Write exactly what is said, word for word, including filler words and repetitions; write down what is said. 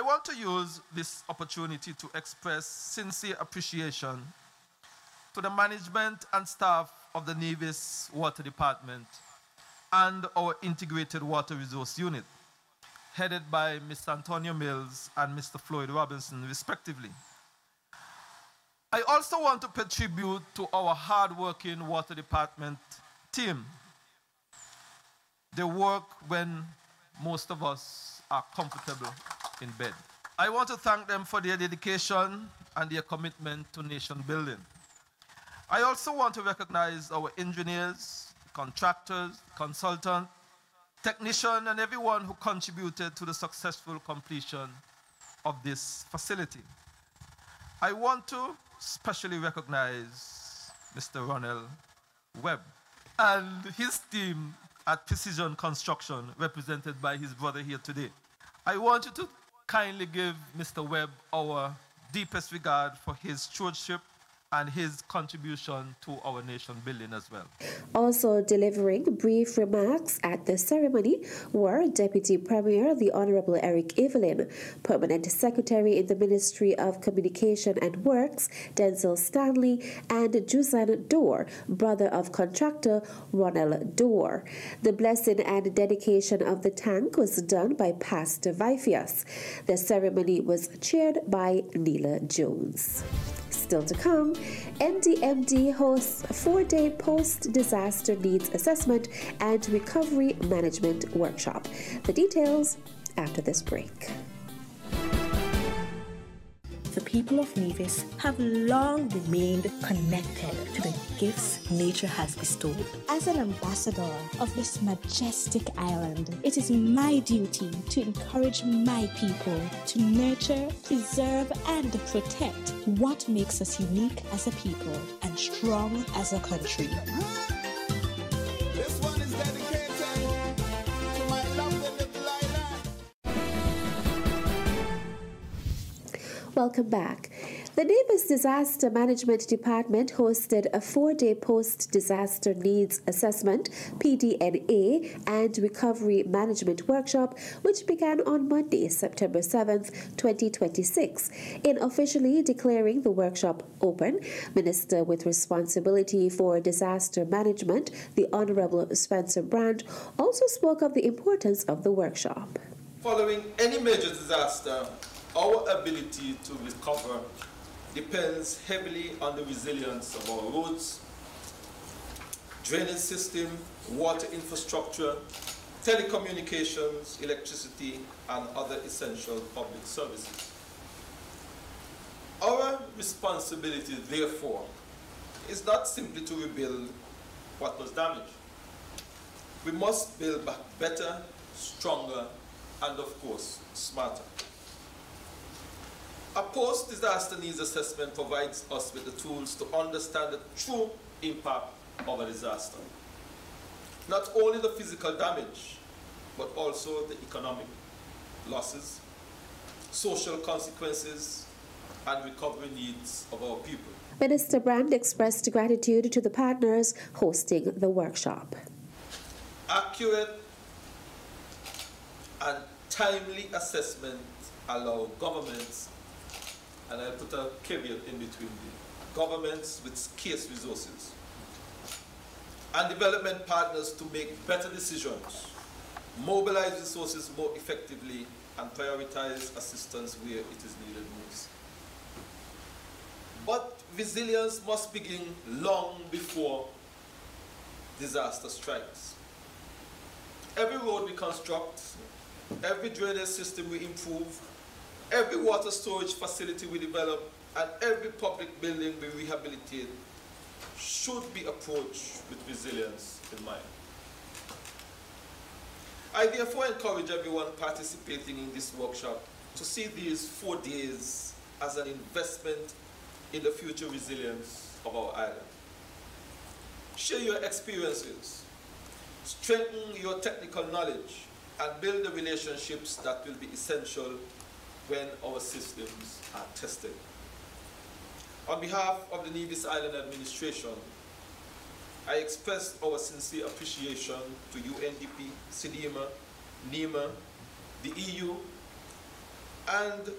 want to use this opportunity to express sincere appreciation to the management and staff of the Nevis Water Department and our Integrated Water Resource Unit, headed by Mister Antonio Mills and Mister Floyd Robinson, respectively. I also want to pay tribute to our hard-working Water Department team. They work when most of us are comfortable in bed. I want to thank them for their dedication and their commitment to nation building. I also want to recognize our engineers, contractors, consultants, technicians, and everyone who contributed to the successful completion of this facility. I want to especially recognize Mister Ronald Webb and his team at Precision Construction, represented by his brother here today. I want you to kindly give Mister Webb our deepest regard for his stewardship and his contribution to our nation building as well. Also delivering brief remarks at the ceremony were Deputy Premier, the Honorable Eric Evelyn, Permanent Secretary in the Ministry of Communication and Works, Denzel Stanley, and Juzan Dorr, brother of contractor Ronald Dorr. The blessing and dedication of the tank was done by Pastor Vifias. The ceremony was chaired by Neela Jones. Still to come, N D M D hosts a four-day post-disaster needs assessment and recovery management workshop. The details after this break. The people of Nevis have long remained connected to the gifts nature has bestowed. As an ambassador of this majestic island, it is my duty to encourage my people to nurture, preserve, and protect what makes us unique as a people and strong as a country. This one is dedicated to my lovely little island. Welcome back. The Nevis Disaster Management Department hosted a four-day post-disaster needs assessment, P D N A, and recovery management workshop, which began on Monday, September seventh, twenty twenty-six. In officially declaring the workshop open, Minister with responsibility for disaster management, the Honorable Spencer Brand, also spoke of the importance of the workshop. Following any major disaster, our ability to recover depends heavily on the resilience of our roads, drainage system, water infrastructure, telecommunications, electricity, and other essential public services. Our responsibility, therefore, is not simply to rebuild what was damaged. We must build back better, stronger, and of course, smarter. A post-disaster needs assessment provides us with the tools to understand the true impact of a disaster. Not only the physical damage, but also the economic losses, social consequences, and recovery needs of our people. Minister Brand expressed gratitude to the partners hosting the workshop. Accurate and timely assessment allow governments, and I'll put a caveat in between the governments with scarce resources and development partners to make better decisions, mobilize resources more effectively, and prioritize assistance where it is needed most. But resilience must begin long before disaster strikes. Every road we construct, every drainage system we improve, every water storage facility we develop, and every public building we rehabilitate should be approached with resilience in mind. I therefore encourage everyone participating in this workshop to see these four days as an investment in the future resilience of our island. Share your experiences, strengthen your technical knowledge, and build the relationships that will be essential when our systems are tested. On behalf of the Nevis Island Administration, I express our sincere appreciation to U N D P, SEDEMA, NEMA, the E U, and